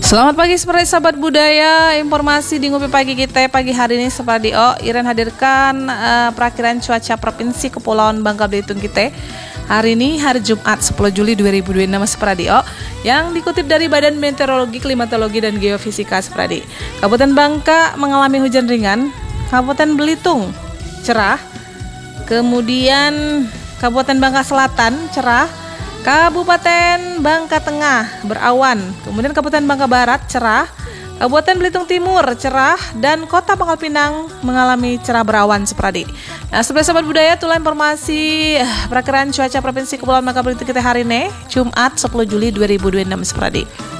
Selamat pagi seperti sahabat budaya. Informasi di Ngopi Pagi kita pagi hari ini seperti Iren hadirkan perakiran cuaca Provinsi Kepulauan Bangka Belitung kita. Hari ini hari Jumat 10 Juli 2026 seperti yang dikutip dari Badan Meteorologi, Klimatologi dan Geofisika seperti. Kabupaten Bangka mengalami hujan ringan, Kabupaten Belitung cerah, kemudian Kabupaten Bangka Selatan cerah, Kabupaten Bangka Tengah berawan, kemudian Kabupaten Bangka Barat cerah, Kabupaten Belitung Timur cerah, dan Kota Pangkal Pinang mengalami cerah berawan seperti. Nah, sebagai sahabat budaya, itulah informasi perakiran cuaca Provinsi Kepulauan Bangka Belitung kita hari ini, Jumat 10 Juli 2026 seperti.